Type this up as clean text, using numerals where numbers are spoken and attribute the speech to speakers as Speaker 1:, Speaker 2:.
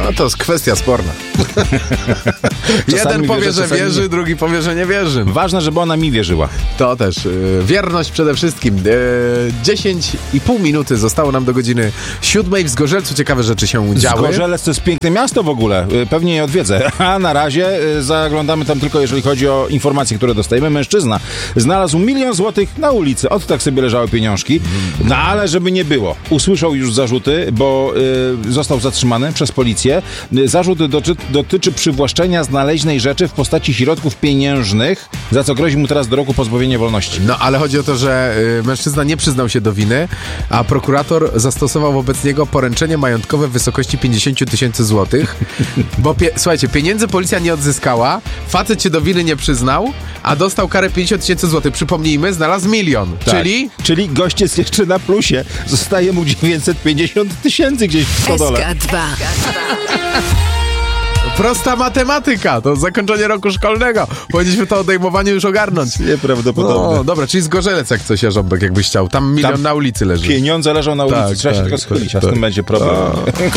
Speaker 1: No to jest kwestia sporna. Jeden powie, że wierzy, drugi powie, że nie wierzy.
Speaker 2: Ważne, żeby ona mi wierzyła.
Speaker 1: To też. Wierność przede wszystkim. 10,5 minuty zostało nam do godziny 7. W Zgorzelcu ciekawe rzeczy się działy.
Speaker 2: Zgorzelec to jest piękne miasto w ogóle. Pewnie je odwiedzę. A na razie zaglądamy tam tylko, jeżeli chodzi o informacje, które dostajemy. Mężczyzna znalazł 1 000 000 złotych na ulicy. Od tak sobie leżały pieniążki. No ale żeby nie było. Usłyszał już zarzuty, bo został zatrzymany przez policję. Zarzut dotyczy przywłaszczenia znaleźnej rzeczy w postaci środków pieniężnych, za co grozi mu teraz do roku pozbawienia wolności.
Speaker 1: No, ale chodzi o to, że mężczyzna nie przyznał się do winy, a prokurator zastosował wobec niego poręczenie majątkowe w wysokości 50 000 złotych, bo słuchajcie, pieniędzy policja nie odzyskała, facet się do winy nie przyznał, a dostał karę 50 000 złotych. Przypomnijmy, znalazł 1 000 000,
Speaker 2: tak. Czyli gość jest jeszcze na plusie. Zostaje mu 950 000 gdzieś w stodole.
Speaker 3: SK2.
Speaker 1: Prosta matematyka, to zakończenie roku szkolnego. Powinniśmy to odejmowanie już ogarnąć.
Speaker 2: Nieprawdopodobne.
Speaker 1: No, dobra, czyli Zgorzelec jak coś, Jarząbek, jakbyś chciał. Tam 1 000 000 na ulicy leży.
Speaker 2: Pieniądze leżą na ulicy,
Speaker 1: Tak,
Speaker 2: trzeba się
Speaker 1: tak,
Speaker 2: tylko schylić, a z
Speaker 1: tak.
Speaker 2: tym będzie problem.